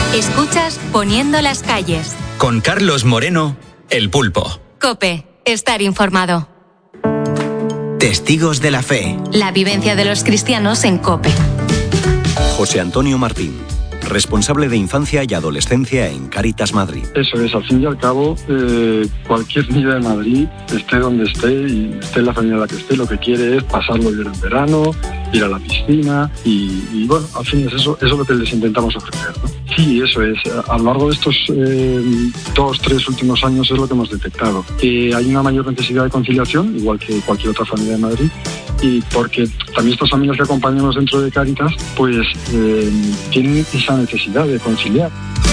Escuchas Poniendo las calles. Con Carlos Moreno, El Pulpo. COPE. Estar informado. Testigos de la fe. La vivencia de los cristianos en COPE. José Antonio Martín, responsable de infancia y adolescencia en Cáritas Madrid. Eso es, al fin y al cabo, cualquier niño de Madrid, esté donde esté y esté en la familia en la que esté, lo que quiere es pasarlo bien en verano, ir a la piscina y bueno, al fin es eso es lo que les intentamos ofrecer, ¿no? Sí, eso es. A lo largo de estos 2-3 últimos años es lo que hemos detectado. Hay una mayor necesidad de conciliación, igual que cualquier otra familia de Madrid, y porque también estas familias que acompañamos dentro de Cáritas, pues tienen esa necesidad de conciliar.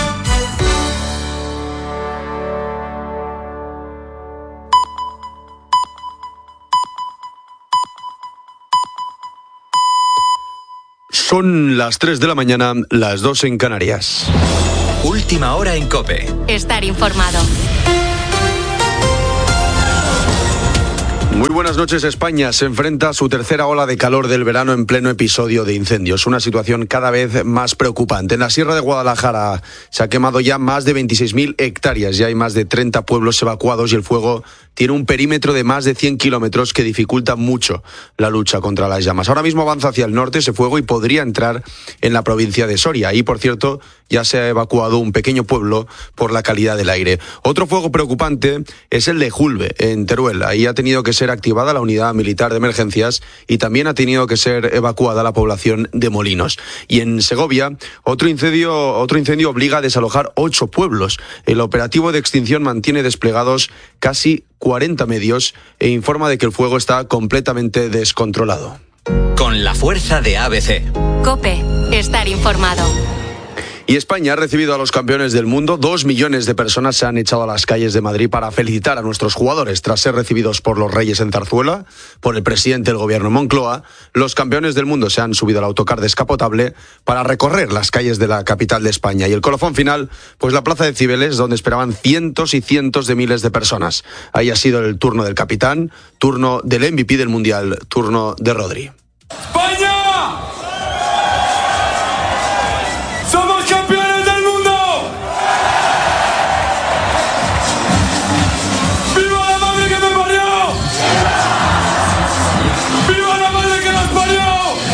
Son las 3 de la mañana, las 2 en Canarias. Última hora en COPE. Estar informado. Muy buenas noches. España se enfrenta a su tercera ola de calor del verano en pleno episodio de incendios. Una situación cada vez más preocupante. En la Sierra de Guadalajara se ha quemado ya más de 26.000 hectáreas. Ya hay más de 30 pueblos evacuados y el fuego tiene un perímetro de más de 100 kilómetros que dificulta mucho la lucha contra las llamas. Ahora mismo avanza hacia el norte ese fuego y podría entrar en la provincia de Soria. Ahí, por cierto, ya se ha evacuado un pequeño pueblo por la calidad del aire. Otro fuego preocupante es el de Julbe, en Teruel. Ahí ha tenido que ser activada la unidad militar de emergencias y también ha tenido que ser evacuada la población de Molinos. Y en Segovia, otro incendio obliga a desalojar 8 pueblos. El operativo de extinción mantiene desplegados casi 40 medios e informa de que el fuego está completamente descontrolado. Con la fuerza de ABC. COPE. Estar informado. Y España ha recibido a los campeones del mundo. 2 millones de personas se han echado a las calles de Madrid para felicitar a nuestros jugadores. Tras ser recibidos por los Reyes en Zarzuela, por el presidente del gobierno en Moncloa, los campeones del mundo se han subido al autocar descapotable para recorrer las calles de la capital de España. Y el colofón final, pues la plaza de Cibeles, donde esperaban cientos y cientos de miles de personas. Ahí ha sido el turno del capitán, turno del MVP del Mundial, turno de Rodri. ¡España! ¡Somos campeones del mundo! ¡Viva la madre que me parió! ¡Viva la madre que nos parió!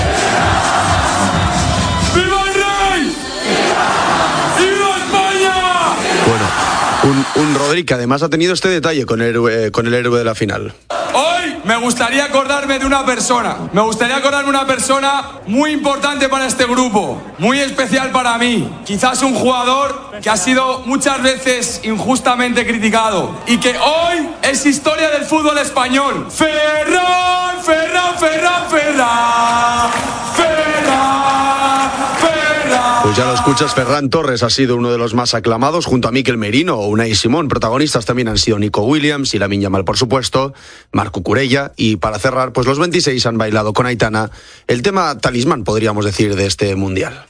¡Viva el rey! ¡Viva España! Bueno, un Rodri que además ha tenido este detalle con el héroe de la final. Hoy me gustaría acordarme de una persona. Me gustaría acordarme de una persona muy importante para este grupo, muy especial para mí. Quizás un jugador que ha sido muchas veces injustamente criticado y que hoy es historia del fútbol español. Ferran, Ferran, Ferran, Ferran. Ferran, Ferran. Pues ya lo escuchas, Ferran Torres ha sido uno de los más aclamados, junto a Mikel Merino o Unai Simón. Protagonistas también han sido Nico Williams y Lamine Yamal, por supuesto, Marco Curella, y para cerrar, pues los 26 han bailado con Aitana el tema talismán, podríamos decir, de este Mundial.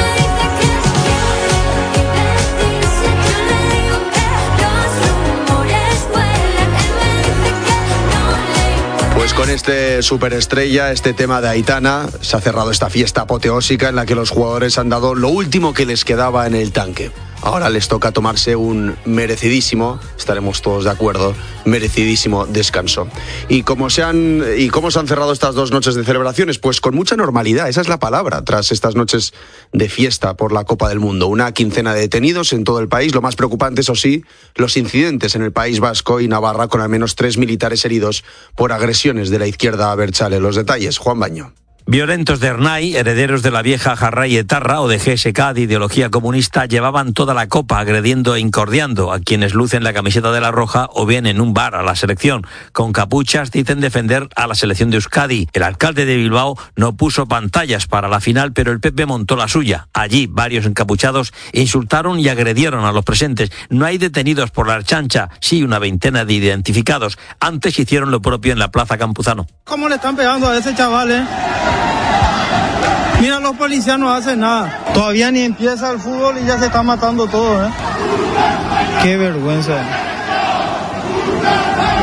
Pues con este superestrella, este tema de Aitana, se ha cerrado esta fiesta apoteósica en la que los jugadores han dado lo último que les quedaba en el tanque. Ahora les toca tomarse un merecidísimo, estaremos todos de acuerdo, merecidísimo descanso. ¿Y cómo se han cerrado estas 2 noches de celebraciones? Pues con mucha normalidad, esa es la palabra, tras estas noches de fiesta por la Copa del Mundo. Una quincena de detenidos en todo el país. Lo más preocupante, eso sí, los incidentes en el País Vasco y Navarra, con al menos 3 militares heridos por agresiones de la izquierda abertzale. Los detalles, Juan Baño. Violentos de Ernai, herederos de la vieja Jarray Etarra o de GSK de ideología comunista, llevaban toda la copa agrediendo e incordiando a quienes lucen la camiseta de la Roja o bien en un bar a la selección. Con capuchas dicen defender a la selección de Euskadi. El alcalde de Bilbao no puso pantallas para la final, pero el PP montó la suya. Allí varios encapuchados insultaron y agredieron a los presentes. No hay detenidos por la Ertzaintza, sí una veintena de identificados. Antes hicieron lo propio en la Plaza Campuzano. ¿Cómo le están pegando a ese chaval, Mira, los policías no hacen nada. Todavía ni empieza el fútbol y ya se está matando todo, Qué vergüenza.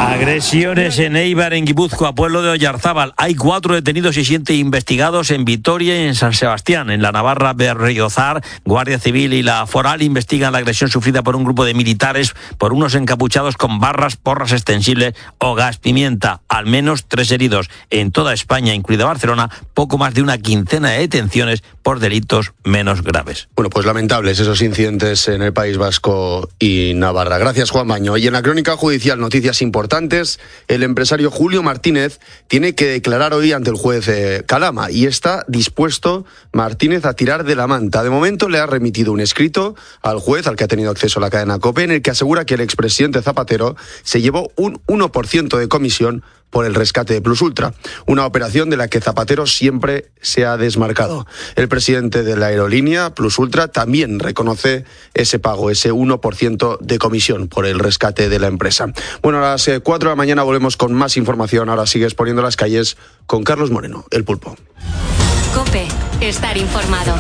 Agresiones en Eibar, en Guipúzcoa, pueblo de Oyarzábal. Hay 4 detenidos y 7 investigados en Vitoria y en San Sebastián. En la Navarra, Berriozar, Guardia Civil y la Foral investigan la agresión sufrida por un grupo de militares por unos encapuchados con barras, porras extensibles o gas pimienta. Al menos 3 heridos. En toda España, incluida Barcelona, poco más de una quincena de detenciones por delitos menos graves. Bueno, pues lamentables esos incidentes en el País Vasco y Navarra. Gracias, Juan Baño. Y en la crónica judicial, noticias importantes. El empresario Julio Martínez tiene que declarar hoy ante el juez Calama y está dispuesto Martínez a tirar de la manta. De momento le ha remitido un escrito al juez, al que ha tenido acceso la cadena COPE, en el que asegura que el expresidente Zapatero se llevó un 1% de comisión por el rescate de Plusultra, una operación de la que Zapatero siempre se ha desmarcado. El presidente de la aerolínea, Plusultra, también reconoce ese pago, ese 1% de comisión por el rescate de la empresa. Bueno, a las 4 de la mañana volvemos con más información. Ahora sigues poniendo las calles con Carlos Moreno, el Pulpo. COPE, estar informado.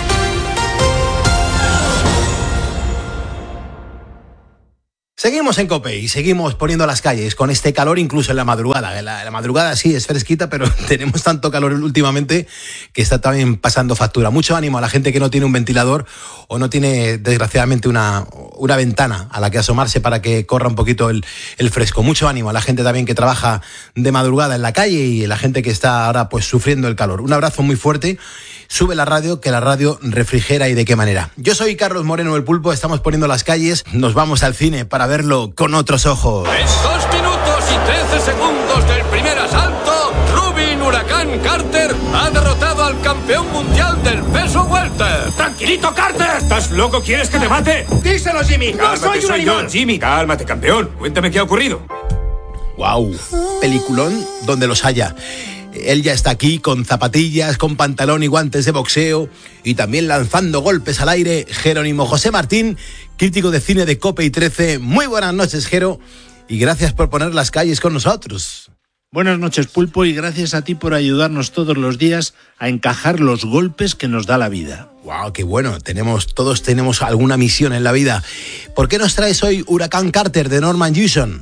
Seguimos en COPE y seguimos poniendo las calles con este calor incluso en la madrugada. La madrugada sí es fresquita, pero tenemos tanto calor últimamente que está también pasando factura. Mucho ánimo a la gente que no tiene un ventilador o no tiene, desgraciadamente, una ventana a la que asomarse para que corra un poquito el fresco. Mucho ánimo a la gente también que trabaja de madrugada en la calle y a la gente que está ahora pues sufriendo el calor. Un abrazo muy fuerte. Sube la radio, que la radio refrigera. ¿Y de qué manera? Yo soy Carlos Moreno, el Pulpo. Estamos poniendo las calles. Nos vamos al cine para verlo con otros ojos. En 2 minutos y 13 segundos del primer asalto, Rubin Huracán Carter ha derrotado al campeón mundial del peso welter. ¡Tranquilito, Carter! ¿Estás loco? ¿Quieres que te mate? ¡Díselo, Jimmy! ¡No soy un animal! Yo, Jimmy, cálmate, campeón. Cuéntame qué ha ocurrido. ¡Guau! Peliculón donde los haya. Él ya está aquí con zapatillas, con pantalón y guantes de boxeo y también lanzando golpes al aire. Jerónimo José Martín, crítico de cine de COPE y 13. Muy buenas noches, Jero, y gracias por poner las calles con nosotros. Buenas noches, Pulpo, y gracias a ti por ayudarnos todos los días a encajar los golpes que nos da la vida. ¡Wow! ¡Qué bueno! Todos tenemos alguna misión en la vida. ¿Por qué nos traes hoy Huracán Carter de Norman Jewison?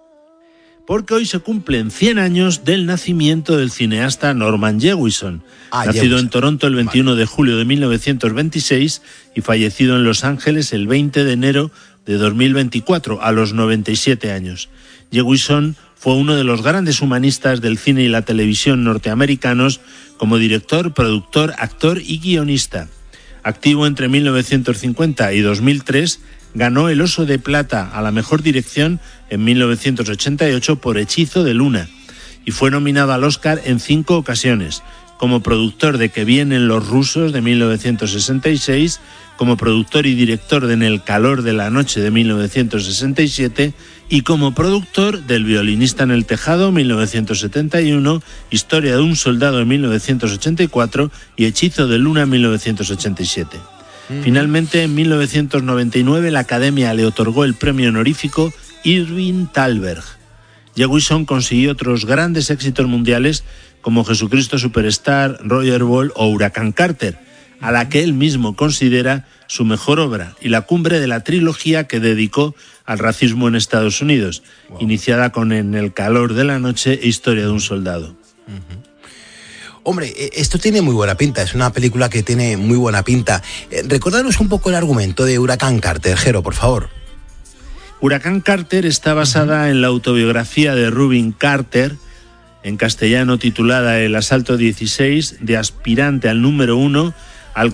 Porque hoy se cumplen 100 años del nacimiento del cineasta Norman Jewison, nacido en Toronto el 21 de julio de 1926 y fallecido en Los Ángeles el 20 de enero de 2024, a los 97 años. Jewison fue uno de los grandes humanistas del cine y la televisión norteamericanos como director, productor, actor y guionista. Activo entre 1950 y 2003, ganó el Oso de Plata a la mejor dirección en 1988 por Hechizo de Luna y fue nominado al Oscar en 5 ocasiones, como productor de Que vienen los rusos de 1966, como productor y director de En el calor de la noche de 1967 y como productor del Violinista en el tejado 1971, Historia de un soldado en 1984 y Hechizo de Luna en 1987. Finalmente, en 1999, la Academia le otorgó el premio honorífico Irving Thalberg. Jewison consiguió otros grandes éxitos mundiales como Jesucristo Superstar, Rollerball o Huracán Carter, a la que él mismo considera su mejor obra y la cumbre de la trilogía que dedicó al racismo en Estados Unidos, iniciada con En el calor de la noche e Historia de un soldado. Hombre, esto tiene muy buena pinta, es una película que tiene muy buena pinta. Recordaros un poco el argumento de Huracán Carter, Jero, por favor. Huracán Carter está basada en la autobiografía de Rubin Carter, en castellano titulada El asalto 16, de aspirante al número 1 al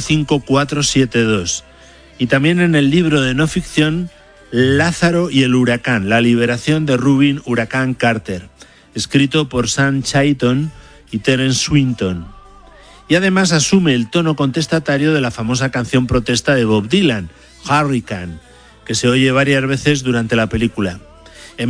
45472, y también en el libro de no ficción Lázaro y el huracán, la liberación de Rubin Huracán Carter, escrito por Sam Chayton y Terence Swinton. Y además asume el tono contestatario de la famosa canción protesta de Bob Dylan, Hurricane, que se oye varias veces durante la película. En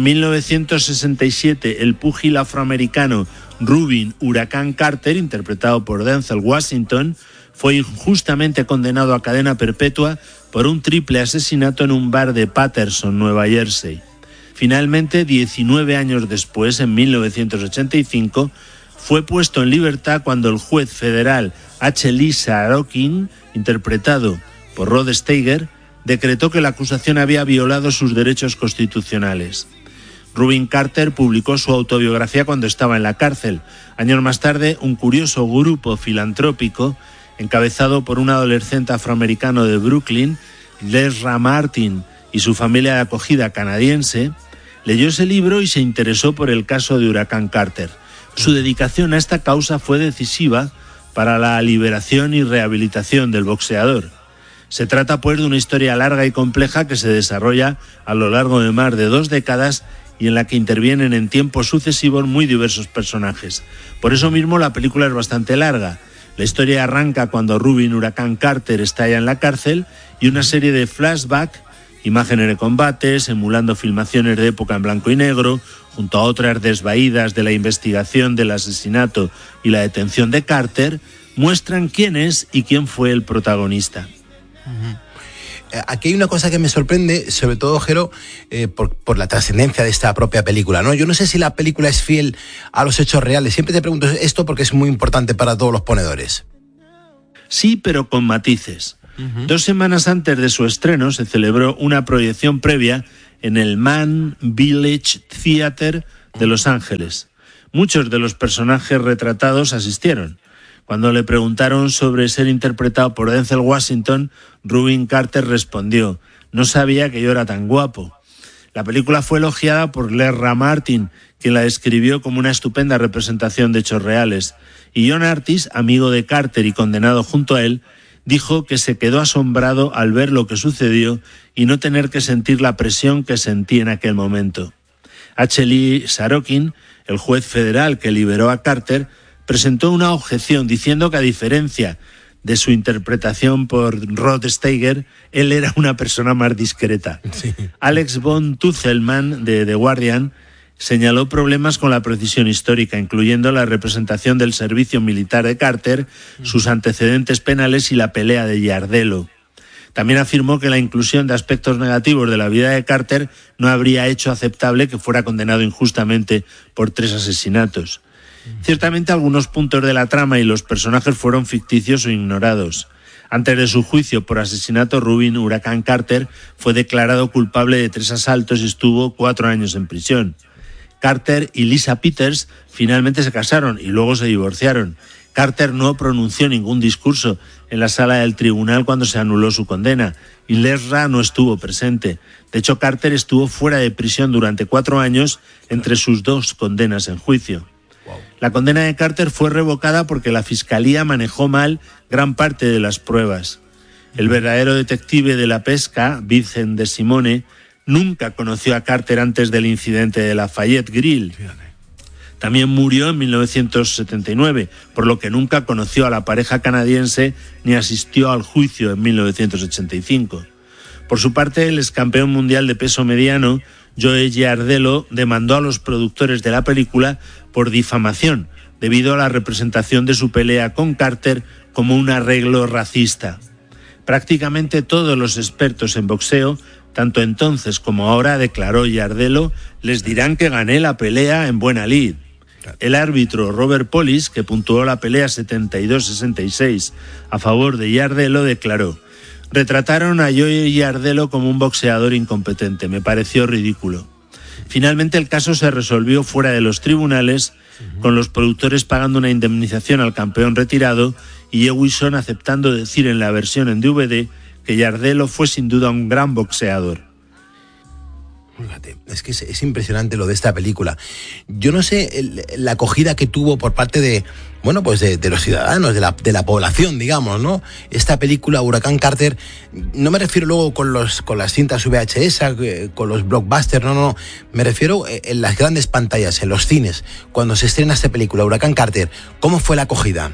1967, el púgil afroamericano Rubin Huracán Carter, interpretado por Denzel Washington, fue injustamente condenado a cadena perpetua por un triple asesinato en un bar de Paterson, Nueva Jersey. Finalmente, 19 años después, en 1985, fue puesto en libertad cuando el juez federal H. Lee Sorokin, interpretado por Rod Steiger, decretó que la acusación había violado sus derechos constitucionales. Rubin Carter publicó su autobiografía cuando estaba en la cárcel. Años más tarde, un curioso grupo filantrópico, encabezado por un adolescente afroamericano de Brooklyn, Lesra Martin, y su familia de acogida canadiense, leyó ese libro y se interesó por el caso de Huracán Carter. Su dedicación a esta causa fue decisiva para la liberación y rehabilitación del boxeador. Se trata, pues, de una historia larga y compleja que se desarrolla a lo largo de más de 2 décadas y en la que intervienen en tiempos sucesivos muy diversos personajes. Por eso mismo la película es bastante larga. La historia arranca cuando Rubin Huracán Carter está ya en la cárcel y una serie de flashbacks, imágenes de combates, emulando filmaciones de época en blanco y negro, junto a otras desvaídas de la investigación del asesinato y la detención de Carter, muestran quién es y quién fue el protagonista. Aquí hay una cosa que me sorprende, sobre todo, Jero, por la trascendencia de esta propia película, ¿no? Yo no sé si la película es fiel a los hechos reales. Siempre te pregunto esto porque es muy importante para todos los ponedores. Sí, pero con matices. 2 semanas antes de su estreno se celebró una proyección previa en el Mann Village Theater de Los Ángeles. Muchos de los personajes retratados asistieron. Cuando le preguntaron sobre ser interpretado por Denzel Washington, Rubin Carter respondió: «No sabía que yo era tan guapo». La película fue elogiada por Lesra Martin, quien la describió como una estupenda representación de hechos reales. Y John Artis, amigo de Carter y condenado junto a él, dijo que se quedó asombrado al ver lo que sucedió y no tener que sentir la presión que sentí en aquel momento. H. Lee Sarokin, el juez federal que liberó a Carter, presentó una objeción diciendo que, a diferencia de su interpretación por Rod Steiger, él era una persona más discreta. Sí. Alex von Tutzelman, de The Guardian, señaló problemas con la precisión histórica, incluyendo la representación del servicio militar de Carter, sus antecedentes penales y la pelea de Yardelo. También afirmó que la inclusión de aspectos negativos de la vida de Carter no habría hecho aceptable que fuera condenado injustamente por 3 asesinatos. Ciertamente algunos puntos de la trama y los personajes fueron ficticios o ignorados. Antes de su juicio por asesinato, Rubin Huracán Carter fue declarado culpable de 3 asaltos y estuvo 4 años en prisión. Carter y Lisa Peters finalmente se casaron y luego se divorciaron. Carter no pronunció ningún discurso en la sala del tribunal cuando se anuló su condena y Lesra no estuvo presente. De hecho, Carter estuvo fuera de prisión durante 4 años entre sus 2 condenas en juicio. La condena de Carter fue revocada porque la fiscalía manejó mal gran parte de las pruebas. El verdadero detective de la pesca, Vincent de Simone, nunca conoció a Carter antes del incidente de Lafayette Grill. También murió en 1979, por lo que nunca conoció a la pareja canadiense ni asistió al juicio en 1985. Por su parte, el excampeón mundial de peso mediano, Joe Giardello, demandó a los productores de la película por difamación, debido a la representación de su pelea con Carter como un arreglo racista. Prácticamente todos los expertos en boxeo, tanto entonces como ahora, declaró Giardello, les dirán que gané la pelea en buena lid. El árbitro Robert Polis, que puntuó la pelea 72-66 a favor de Giardello, declaró: «Retrataron a Joe Giardello como un boxeador incompetente. Me pareció ridículo». Finalmente el caso se resolvió fuera de los tribunales, con los productores pagando una indemnización al campeón retirado y Jewison aceptando decir en la versión en DVD que Giardello fue sin duda un gran boxeador. Fíjate, es que es impresionante lo de esta película. Yo no sé la acogida que tuvo por parte de los ciudadanos, de la población, digamos, ¿no? Esta película, Huracán Carter, no me refiero luego con las cintas VHS, con los blockbusters, no. Me refiero en las grandes pantallas, en los cines, cuando se estrena esta película, Huracán Carter. ¿Cómo fue la acogida?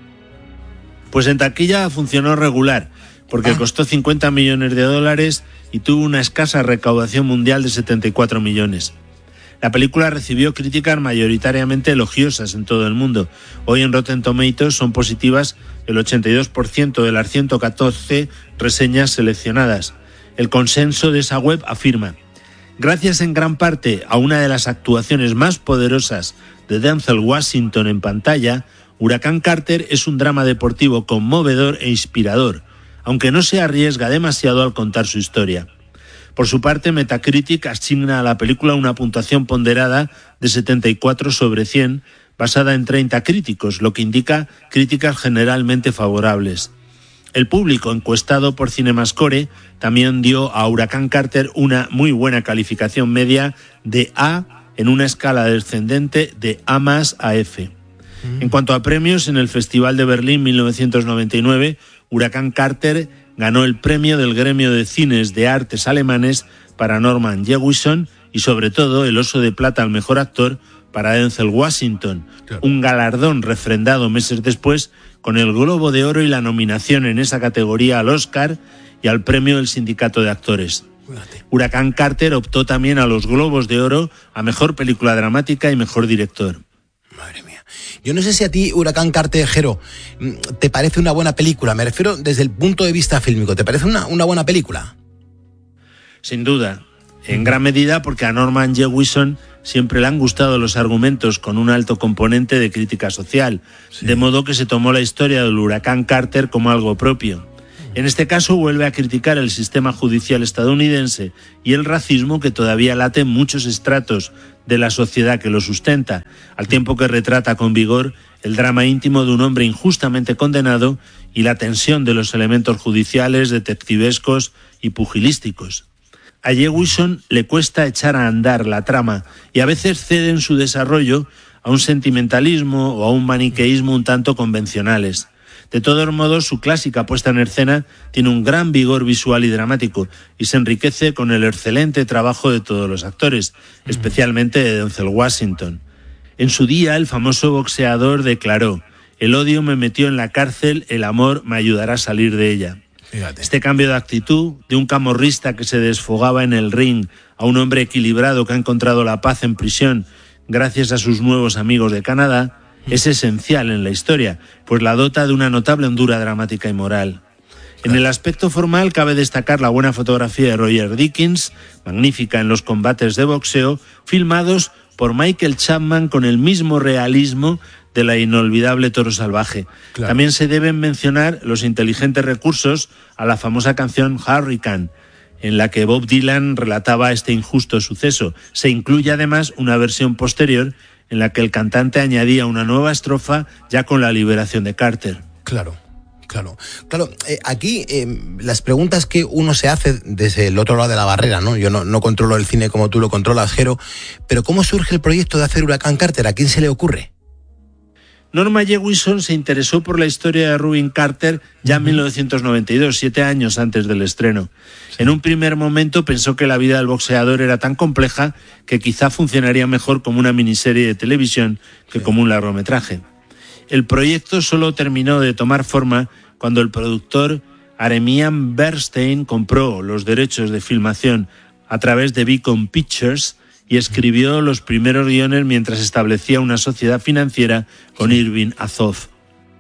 Pues en taquilla funcionó regular, porque costó $50 millones y tuvo una escasa recaudación mundial de 74 millones. La película recibió críticas mayoritariamente elogiosas en todo el mundo. Hoy en Rotten Tomatoes son positivas el 82% de las 114 reseñas seleccionadas. El consenso de esa web afirma: gracias en gran parte a una de las actuaciones más poderosas de Denzel Washington en pantalla, Huracán Carter es un drama deportivo conmovedor e inspirador, aunque no se arriesga demasiado al contar su historia. Por su parte, Metacritic asigna a la película una puntuación ponderada de 74 sobre 100, basada en 30 críticos, lo que indica críticas generalmente favorables. El público encuestado por CinemaScore también dio a Huracán Carter una muy buena calificación media de A en una escala descendente de A+ a F. En cuanto a premios, en el Festival de Berlín 1999, Huracán Carter ganó el premio del Gremio de Cines de Artes alemanes para Norman Jewison y sobre todo el Oso de Plata al Mejor Actor para Denzel Washington, un galardón refrendado meses después con el Globo de Oro y la nominación en esa categoría al Oscar y al premio del Sindicato de Actores. Huracán Carter optó también a los Globos de Oro a Mejor Película Dramática y Mejor Director. Madre mía. Yo no sé si a ti, Huracán Carter, Jero, te parece una buena película. Me refiero desde el punto de vista fílmico. ¿Te parece una buena película? Sin duda. En gran medida porque a Norman Jewison siempre le han gustado los argumentos con un alto componente de crítica social, de modo que se tomó la historia del Huracán Carter como algo propio. En este caso vuelve a criticar el sistema judicial estadounidense y el racismo que todavía late en muchos estratos de la sociedad que lo sustenta, al tiempo que retrata con vigor el drama íntimo de un hombre injustamente condenado y la tensión de los elementos judiciales, detectivescos y pugilísticos. A Jewison le cuesta echar a andar la trama y a veces cede en su desarrollo a un sentimentalismo o a un maniqueísmo un tanto convencionales. De todos modos, su clásica puesta en escena tiene un gran vigor visual y dramático y se enriquece con el excelente trabajo de todos los actores, especialmente de Denzel Washington. En su día, el famoso boxeador declaró: «El odio me metió en la cárcel, el amor me ayudará a salir de ella». Fíjate. Este cambio de actitud, de un camorrista que se desfogaba en el ring a un hombre equilibrado que ha encontrado la paz en prisión gracias a sus nuevos amigos de Canadá, es esencial en la historia, pues la dota de una notable hondura dramática y moral. En el aspecto formal cabe destacar la buena fotografía de Roger Deakins, magnífica en los combates de boxeo, filmados por Michael Chapman con el mismo realismo de la inolvidable Toro Salvaje. Claro. También se deben mencionar los inteligentes recursos a la famosa canción Hurricane, en la que Bob Dylan relataba este injusto suceso. Se incluye además una versión posterior en la que el cantante añadía una nueva estrofa ya con la liberación de Carter. Claro. Aquí las preguntas que uno se hace desde el otro lado de la barrera, ¿no? Yo no controlo el cine como tú lo controlas, Jero, pero ¿cómo surge el proyecto de hacer Huracán Carter? ¿A quién se le ocurre? Norman Jewison se interesó por la historia de Rubin Carter ya en 1992, 7 años antes del estreno. En un primer momento pensó que la vida del boxeador era tan compleja que quizá funcionaría mejor como una miniserie de televisión que como un largometraje. El proyecto solo terminó de tomar forma cuando el productor Aremian Bernstein compró los derechos de filmación a través de Beacon Pictures y escribió los primeros guiones mientras establecía una sociedad financiera con Irving Azoff.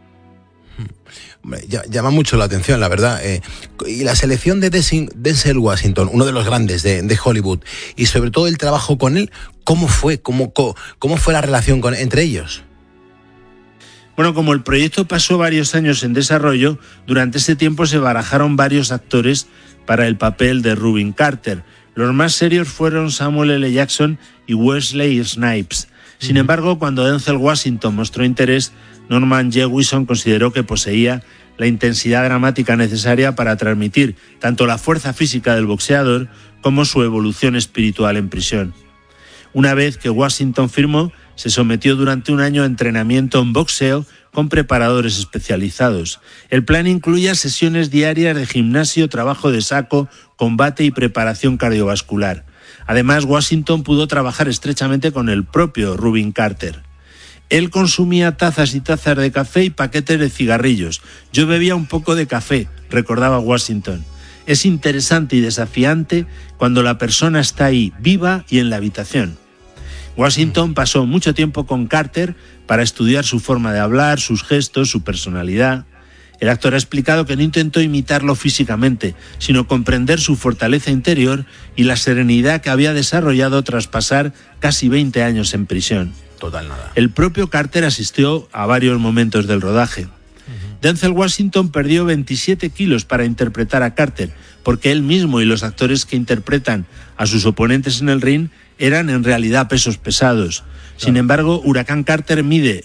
Llama mucho la atención, la verdad. Y la selección de Denzel Washington, uno de los grandes de Hollywood, y sobre todo el trabajo con él, ¿cómo fue? ¿Cómo fue la relación entre ellos? Bueno, como el proyecto pasó varios años en desarrollo, durante ese tiempo se barajaron varios actores para el papel de Rubin Carter. Los más serios fueron Samuel L. Jackson y Wesley Snipes. Sin embargo, cuando Denzel Washington mostró interés, Norman Jewison consideró que poseía la intensidad dramática necesaria para transmitir tanto la fuerza física del boxeador como su evolución espiritual en prisión. Una vez que Washington firmó, se sometió durante un año a entrenamiento en boxeo con preparadores especializados. El plan incluía sesiones diarias de gimnasio, trabajo de saco, combate y preparación cardiovascular. Además, Washington pudo trabajar estrechamente con el propio Rubin Carter. Él consumía tazas y tazas de café y paquetes de cigarrillos. Yo bebía un poco de café, recordaba Washington. Es interesante y desafiante cuando la persona está ahí, viva y en la habitación. Washington pasó mucho tiempo con Carter para estudiar su forma de hablar, sus gestos, su personalidad. El actor ha explicado que no intentó imitarlo físicamente, sino comprender su fortaleza interior y la serenidad que había desarrollado tras pasar casi 20 años en prisión. Total nada. El propio Carter asistió a varios momentos del rodaje. Denzel Washington perdió 27 kilos para interpretar a Carter, porque él mismo y los actores que interpretan a sus oponentes en el ring eran en realidad pesos pesados. Sin embargo, Huracán Carter mide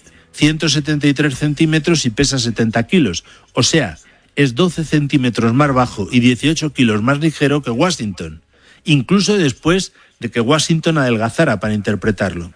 173 centímetros y pesa 70 kilos, o sea, es 12 centímetros más bajo y 18 kilos más ligero que Washington, incluso después de que Washington adelgazara para interpretarlo.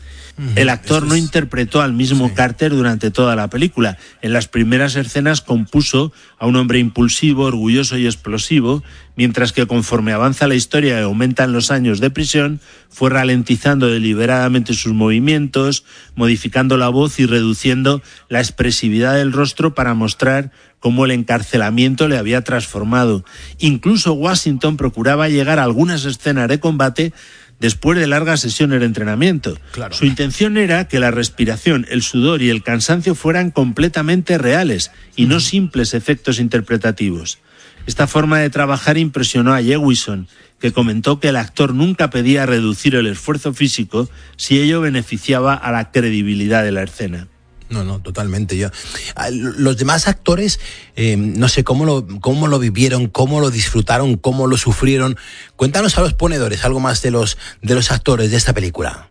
El actor no interpretó al mismo Carter durante toda la película. En las primeras escenas compuso a un hombre impulsivo, orgulloso y explosivo, mientras que conforme avanza la historia y aumentan los años de prisión, fue ralentizando deliberadamente sus movimientos, modificando la voz y reduciendo la expresividad del rostro para mostrar cómo el encarcelamiento le había transformado. Incluso Washington procuraba llegar a algunas escenas de combate después de largas sesiones de entrenamiento. Claro. Su intención era que la respiración, el sudor y el cansancio fueran completamente reales y no simples efectos interpretativos. Esta forma de trabajar impresionó a Jewison, que comentó que el actor nunca pedía reducir el esfuerzo físico si ello beneficiaba a la credibilidad de la escena. No, totalmente. Los demás actores, no sé cómo lo vivieron, cómo lo disfrutaron, cómo lo sufrieron. Cuéntanos a los ponedores algo más de los actores de esta película.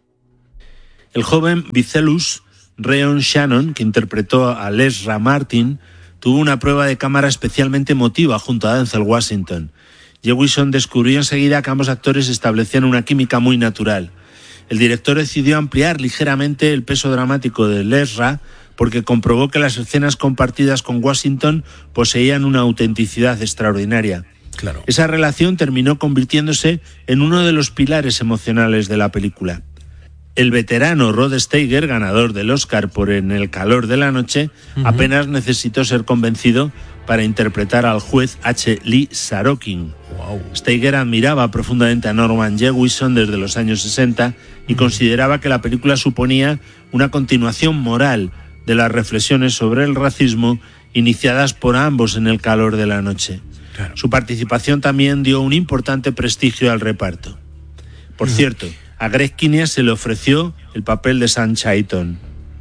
El joven Vitellius Reon Shannon, que interpretó a Lesra Martin, tuvo una prueba de cámara especialmente emotiva junto a Denzel Washington. Jewison descubrió enseguida que ambos actores establecían una química muy natural. El director decidió ampliar ligeramente el peso dramático de Lesra porque comprobó que las escenas compartidas con Washington poseían una autenticidad extraordinaria. Claro. Esa relación terminó convirtiéndose en uno de los pilares emocionales de la película. El veterano Rod Steiger, ganador del Oscar por En el calor de la noche, apenas necesitó ser convencido para interpretar al juez H. Lee Sarokin. Wow. Steiger admiraba profundamente a Norman Jewison desde los años 60 y consideraba que la película suponía una continuación moral de las reflexiones sobre el racismo iniciadas por ambos en El calor de la noche. Claro. Su participación también dio un importante prestigio al reparto. Por cierto, a Greg Kinnear se le ofreció el papel de Sam Chayton.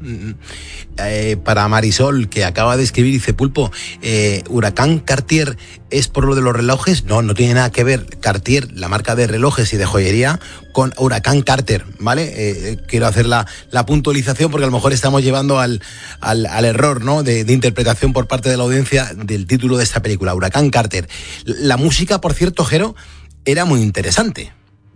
Para Marisol, que acaba de escribir, dice: Pulpo, Huracán Cartier es por lo de los relojes. No tiene nada que ver Cartier, la marca de relojes y de joyería, con Huracán Carter, ¿vale? Quiero hacer la puntualización porque a lo mejor estamos llevando al error, ¿no?, de interpretación por parte de la audiencia del título de esta película, Huracán Carter. La música, por cierto, Jero, era muy interesante.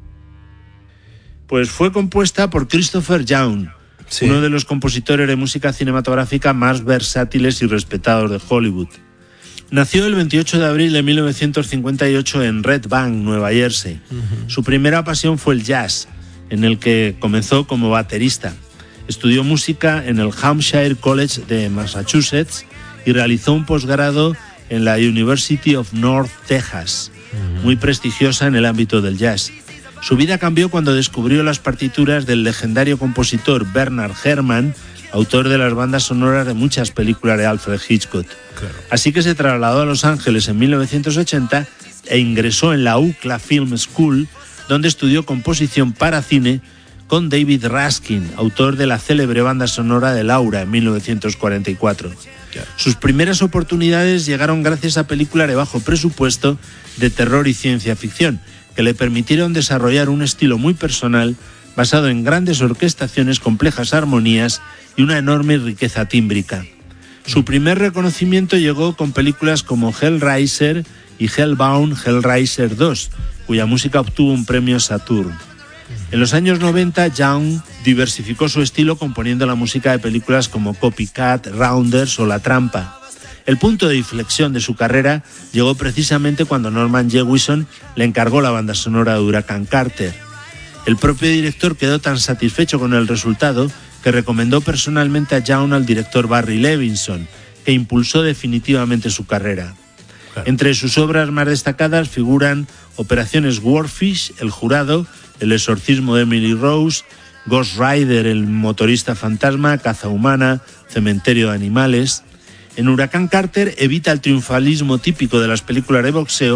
Pues fue compuesta por Christopher Young, uno de los compositores de música cinematográfica más versátiles y respetados de Hollywood. Nació el 28 de abril de 1958 en Red Bank, Nueva Jersey. Su primera pasión fue el jazz, en el que comenzó como baterista. Estudió música en el Hampshire College de Massachusetts y realizó un posgrado en la University of North Texas, muy prestigiosa en el ámbito del jazz. Su vida cambió cuando descubrió las partituras del legendario compositor Bernard Herrmann, autor de las bandas sonoras de muchas películas de Alfred Hitchcock. Claro. Así que se trasladó a Los Ángeles en 1980 e ingresó en la UCLA Film School, donde estudió composición para cine con David Raskin, autor de la célebre banda sonora de Laura en 1944. Sus primeras oportunidades llegaron gracias a películas de bajo presupuesto de terror y ciencia ficción, que le permitieron desarrollar un estilo muy personal basado en grandes orquestaciones, complejas armonías y una enorme riqueza tímbrica. Su primer reconocimiento llegó con películas como Hellraiser y Hellbound Hellraiser 2, cuya música obtuvo un premio Saturn. En los años 90, Young diversificó su estilo componiendo la música de películas como Copycat, Rounders o La Trampa. El punto de inflexión de su carrera llegó precisamente cuando Norman Jewison le encargó la banda sonora de Huracán Carter. El propio director quedó tan satisfecho con el resultado que recomendó personalmente a Young al director Barry Levinson, que impulsó definitivamente su carrera. Claro. Entre sus obras más destacadas figuran Operaciones Warfish, El jurado, El exorcismo de Emily Rose, Ghost Rider, El motorista fantasma, Caza humana, Cementerio de animales. En Huracán Carter evita el triunfalismo típico de las películas de boxeo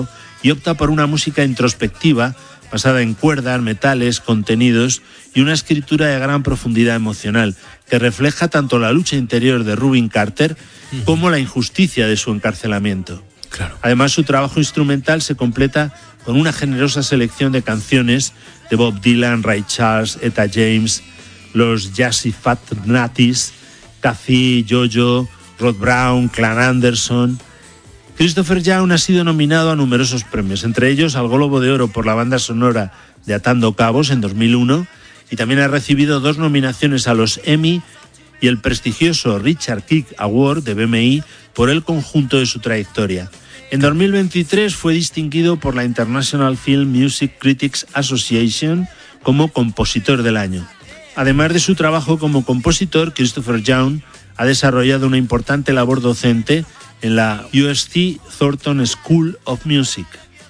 y opta por una música introspectiva, basada en cuerdas, metales, contenidos y una escritura de gran profundidad emocional, que refleja tanto la lucha interior de Rubin Carter como la injusticia de su encarcelamiento. Claro. Además, su trabajo instrumental se completa con una generosa selección de canciones de Bob Dylan, Ray Charles, Etta James, los Jazzy Fat Natis, Cathy, Jojo, Rod Brown, Clan Anderson. Christopher Young ha sido nominado a numerosos premios, entre ellos al Globo de Oro por la banda sonora de Atando Cabos en 2001, y también ha recibido 2 nominaciones a los Emmy y el prestigioso Richard Kick Award de BMI por el conjunto de su trayectoria. En 2023 fue distinguido por la International Film Music Critics Association como compositor del año. Además de su trabajo como compositor, Christopher Young ha desarrollado una importante labor docente en la USC Thornton School of Music.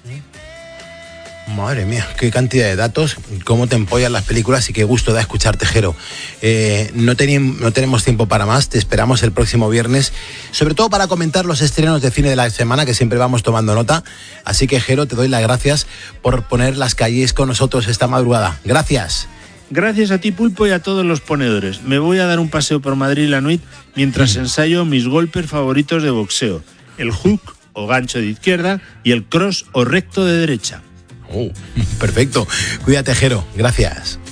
Madre mía, qué cantidad de datos, cómo te empollan las películas y qué gusto da escucharte, Jero. No tenemos tiempo para más, te esperamos el próximo viernes, sobre todo para comentar los estrenos de cine de la semana, que siempre vamos tomando nota. Así que, Jero, te doy las gracias por poner las calles con nosotros esta madrugada. Gracias. Gracias a ti, Pulpo, y a todos los ponedores. Me voy a dar un paseo por Madrid la nuit mientras ensayo mis golpes favoritos de boxeo: el hook o gancho de izquierda y el cross o recto de derecha. Perfecto. Cuídate, Jero. Gracias.